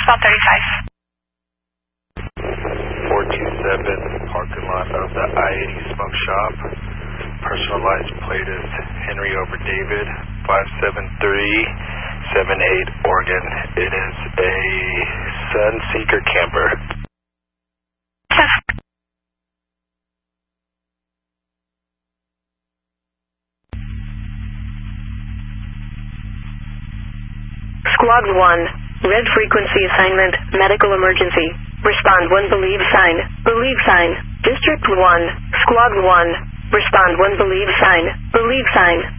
Southbound 35. 427, parking lot of the I-80 smoke shop. Personalized plate is Henry over David, 57378 Oregon. It is a Sunseeker camper. Squad 1, red frequency assignment, medical emergency. Respond when believe sign. Believe sign. District 1, Squad 1. Respond when believe sign. Believe sign.